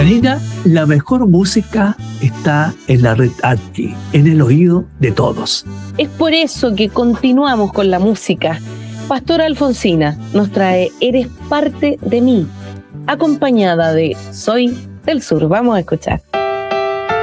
Karina, la mejor música está en la red Archi, en el oído de todos. Es por eso que continuamos con la música. Pastora Alfonsina nos trae Eres parte de mí, acompañada de Soy del Sur. Vamos a escuchar.